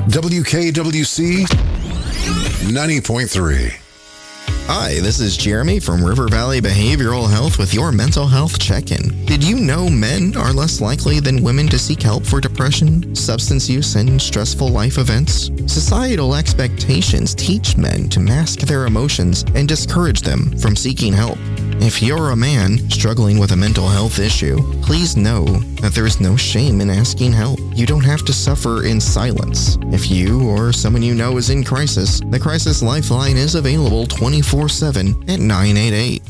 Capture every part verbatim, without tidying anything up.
W K W C ninety point three. Hi, this is Jeremy from River Valley Behavioral Health with your mental health check-in. Did you know men are less likely than women to seek help for depression, substance use, and stressful life events? Societal expectations teach men to mask their emotions and discourage them from seeking help. If you're a man struggling with a mental health issue, please know that there is no shame in asking help. You don't have to suffer in silence. If you or someone you know is in crisis, the Crisis Lifeline is available twenty-four seven at nine eight eight.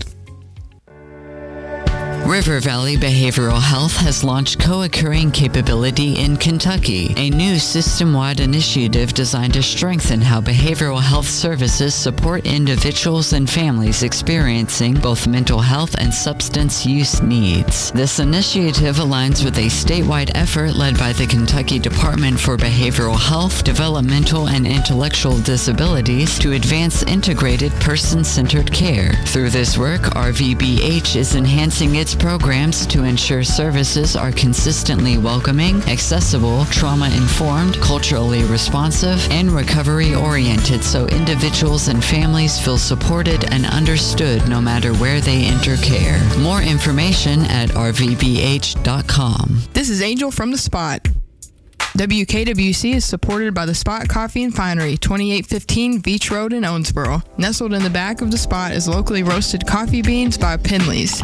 River Valley Behavioral Health has launched co-occurring capability in Kentucky, a new system-wide initiative designed to strengthen how behavioral health services support individuals and families experiencing both mental health and substance use needs. This initiative aligns with a statewide effort led by the Kentucky Department for Behavioral Health, Developmental and Intellectual Disabilities to advance integrated person-centered care. Through this work, R V B H is enhancing its programs to ensure services are consistently welcoming, accessible, trauma-informed, culturally responsive, and recovery-oriented so individuals and families feel supported and understood no matter where they enter care. More information at r v b h dot com. This is Angel from The Spot. W K W C is supported by The Spot Coffee and Finery, twenty-eight fifteen Beach Road in Owensboro. Nestled in the back of The Spot is locally roasted coffee beans by Penley's.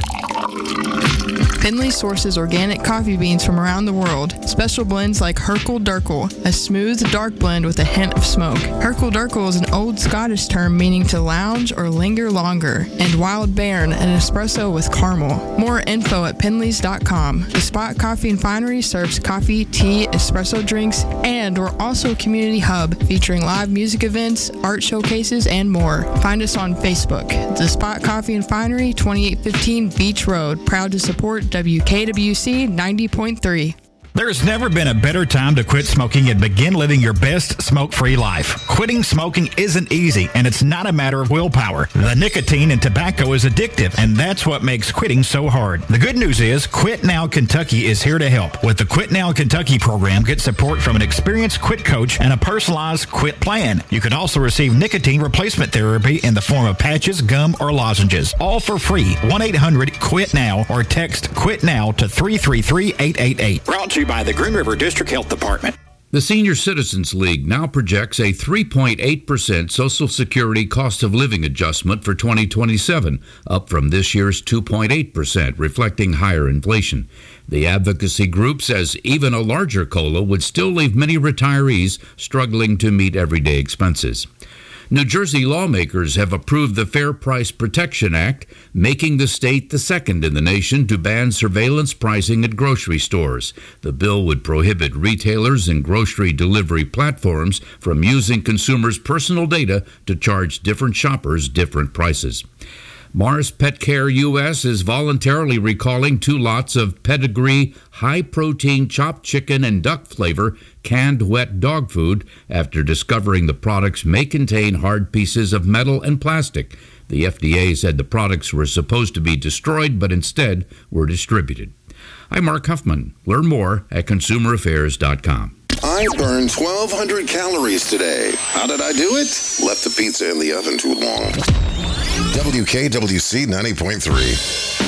Penley's sources organic coffee beans from around the world. Special blends like Herkel Durkel, a smooth, dark blend with a hint of smoke. Herkel Durkel is an old Scottish term meaning to lounge or linger longer. And Wild Bairn, an espresso with caramel. More info at penleys dot com. The Spot Coffee and Finery serves coffee, tea, espresso drinks, and we're also a community hub featuring live music events, art showcases, and more. Find us on Facebook. The Spot Coffee and Finery, twenty-eight fifteen Beach Road. Proud to support W K W C ninety point three. There's never been a better time to quit smoking and begin living your best smoke-free life. Quitting smoking isn't easy, and it's not a matter of willpower. The nicotine in tobacco is addictive, and that's what makes quitting so hard. The good news is Quit Now Kentucky is here to help. With the Quit Now Kentucky program, get support from an experienced quit coach and a personalized quit plan. You can also receive nicotine replacement therapy in the form of patches, gum, or lozenges, all for free. one eight hundred quit now or text QUIT NOW to three three three, eight eight eight. Brought to you by the Green River District Health Department. The Senior Citizens League now projects a three point eight percent Social Security cost of living adjustment for twenty twenty-seven, up from this year's two point eight percent, reflecting higher inflation. The advocacy group says even a larger COLA would still leave many retirees struggling to meet everyday expenses. New Jersey lawmakers have approved the Fair Price Protection Act, making the state the second in the nation to ban surveillance pricing at grocery stores. The bill would prohibit retailers and grocery delivery platforms from using consumers' personal data to charge different shoppers different prices. Mars Pet Care U S is voluntarily recalling two lots of Pedigree high-protein chopped chicken and duck flavor canned wet dog food after discovering the products may contain hard pieces of metal and plastic. The F D A said the products were supposed to be destroyed, but instead were distributed. I'm Mark Huffman. Learn more at consumer affairs dot com. I burned twelve hundred calories today. How did I do it? Left the pizza in the oven too long. W K W C ninety point three.